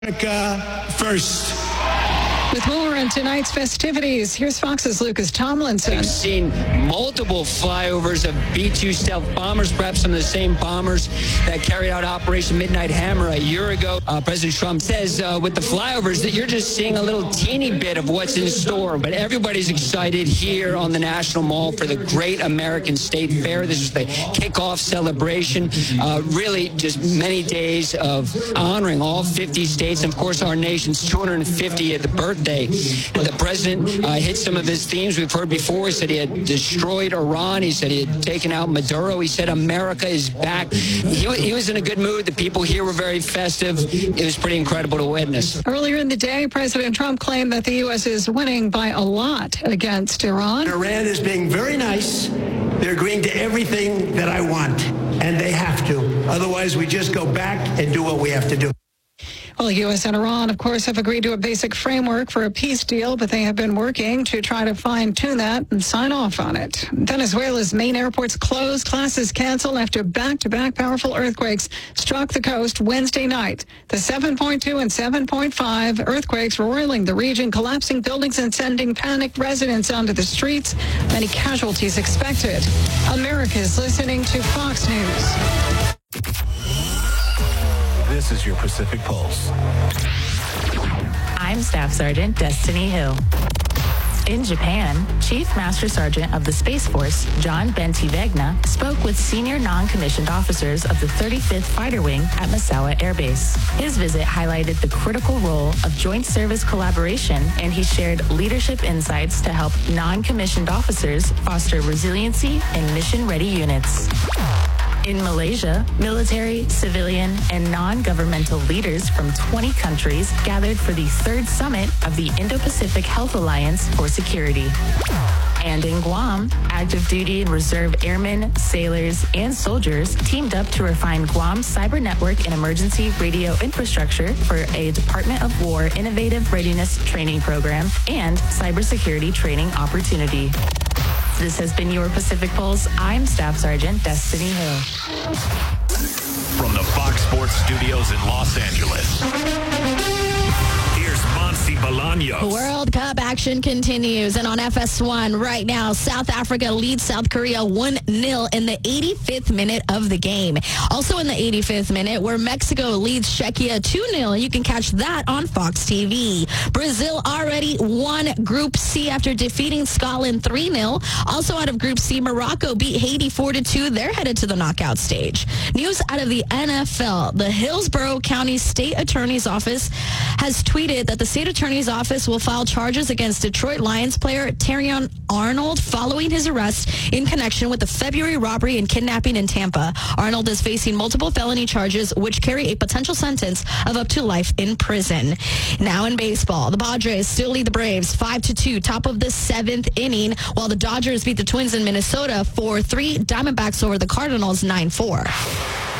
America first. With more on tonight's festivities, here's Fox's Lucas Tomlinson. We've seen multiple flyovers of B-2 stealth bombers, perhaps some of the same bombers that carried out Operation Midnight Hammer a year ago. President Trump says with the flyovers that you're just seeing a little teeny bit of what's in store. But everybody's excited here on the National Mall for the Great American State Fair. This is the kickoff celebration. Really just many days of honoring all 50 states and, of course, our nation's 250th birthday. The president hit some of his themes we've heard before. He said he had destroyed Iran. He said he had taken out Maduro. He said America is back. He was in a good mood. The people here were very festive. It was pretty incredible to witness. Earlier in the day, President Trump claimed that the U.S. is winning by a lot against Iran. Iran is being very nice. They're agreeing to everything that I want, and they have to. Otherwise, we just go back and do what we have to do. Well, the U.S. and Iran, of course, have agreed to a basic framework for a peace deal, but they have been working to try to fine-tune that and sign off on it. Venezuela's main airports closed, classes canceled after back-to-back powerful earthquakes struck the coast Wednesday night. The 7.2 and 7.5 earthquakes roiling the region, collapsing buildings and sending panicked residents onto the streets. Many casualties expected. America is listening to Fox News. This is your Pacific Pulse. I'm Staff Sergeant Destiny Hill. In Japan, Chief Master Sergeant of the Space Force, John Bentivegna, spoke with senior non-commissioned officers of the 35th Fighter Wing at Misawa Air Base. His visit highlighted the critical role of joint service collaboration, and he shared leadership insights to help non-commissioned officers foster resiliency in mission-ready units. In Malaysia, military, civilian, and non-governmental leaders from 20 countries gathered for the third summit of the Indo-Pacific Health Alliance for Security. And in Guam, active duty and reserve airmen, sailors, and soldiers teamed up to refine Guam's cyber network and emergency radio infrastructure for a Department of War innovative readiness training program and cybersecurity training opportunity. This has been your Pacific Pulse. I'm Staff Sergeant Destiny Hill. From the Fox Sports Studios in Los Angeles, here's Monsi Bolaños. World Cup action continues, and on FS1 right now, South Africa leads South Korea 1-0 in the 85th minute of the game. Also in the 85th minute, where Mexico leads Czechia 2-0. You can catch that on Fox TV. Brazil already won Group C after defeating Scotland 3-0. Also out of Group C, Morocco beat Haiti 4-2. They're headed to the knockout stage. News out of the NFL. The Hillsborough County State Attorney's Office has tweeted that the State Attorney's Office will file charges against Detroit Lions player Terrion Arnold following his arrest in connection with the February robbery and kidnapping in Tampa. Arnold is facing multiple felony charges, which carry a potential sentence of up to life in prison. Now in baseball, the Padres still lead the Braves 5-2, top of the 7th inning, while the Dodgers beat the Twins in Minnesota 4-3. Diamondbacks over the Cardinals 9-4.